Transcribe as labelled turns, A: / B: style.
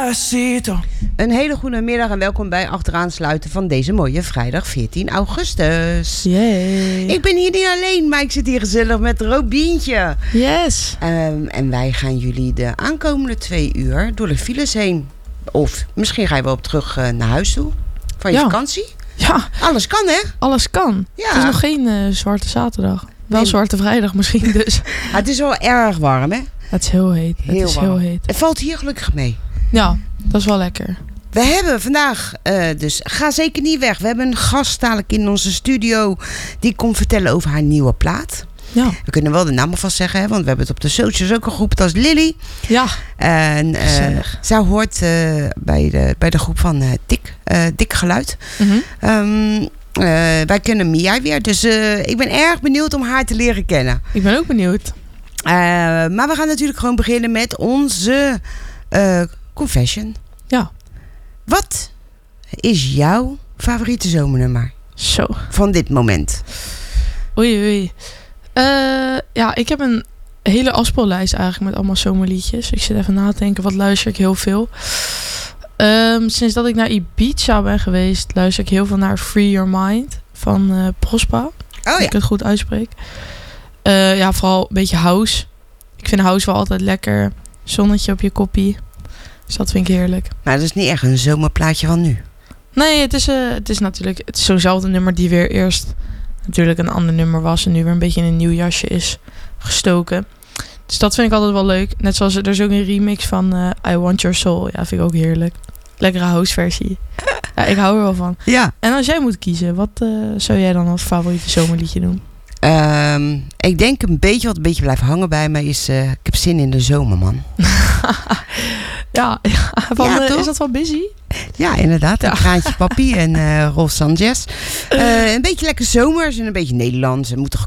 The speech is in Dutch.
A: Despacito.
B: Een hele goede middag en welkom bij Achteraansluiten van deze mooie vrijdag 14 augustus.
C: Yay.
B: Ik ben hier niet alleen, maar ik zit hier gezellig met Robientje.
C: Yes.
B: En wij gaan jullie de aankomende 2 uur door de files heen. Of misschien ga je wel op terug naar huis toe van je vakantie.
C: Ja.
B: Alles kan, hè?
C: Alles kan.
B: Ja.
C: Het is nog geen zwarte zaterdag. Wel
B: Nee.
C: zwarte vrijdag misschien dus.
B: Het is wel erg warm, hè?
C: Het is heel heet.
B: Heel
C: heet.
B: Het valt hier gelukkig mee.
C: Ja, dat is wel lekker.
B: We hebben vandaag, dus ga zeker niet weg. We hebben een gast dadelijk in onze studio die komt vertellen over haar nieuwe plaat.
C: Ja.
B: We kunnen wel de naam alvast zeggen, hè, want we hebben het op de socials ook geroepen als Lily.
C: Ja.
B: En
C: Gezellig.
B: zij hoort bij de groep van Dik Geluid.
C: Mhm.
B: Wij kennen Mia weer, dus ik ben erg benieuwd om haar te leren kennen.
C: Ik ben ook benieuwd.
B: Maar we gaan natuurlijk gewoon beginnen met onze confession.
C: Ja.
B: Wat is jouw favoriete zomernummer
C: Zo.
B: van dit moment?
C: Oei. Ja, ik heb een hele afspeellijst eigenlijk met allemaal zomerliedjes. Ik zit even na te denken, wat luister ik heel veel. Sinds dat ik naar Ibiza ben geweest, luister ik heel veel naar Free Your Mind van Prospa.
B: Oh
C: Als
B: ja.
C: ik het goed uitspreek. Ja, vooral een beetje house. Ik vind house wel altijd lekker. Zonnetje op je koppie. Dus dat vind ik heerlijk.
B: Maar dat is niet echt een zomerplaatje van nu.
C: Nee, het is natuurlijk zo'nzelfde nummer die weer eerst natuurlijk een ander nummer was. En nu weer een beetje in een nieuw jasje is gestoken. Dus dat vind ik altijd wel leuk. Net zoals er is ook een remix van I Want Your Soul. Ja, vind ik ook heerlijk. Lekkere house versie. Ja, ik hou er wel van.
B: Ja.
C: En als jij moet kiezen, wat zou jij dan als favoriete zomerliedje doen?
B: Ik denk een beetje wat een beetje blijft hangen bij me is ik heb zin in de zomer, man.
C: Ja,
B: toch?
C: is dat van Busy?
B: Ja, inderdaad. Een
C: Ja.
B: Kraantje Papi en Rolf Sanchez. Een beetje lekker zomers en een beetje Nederlands. Het moet toch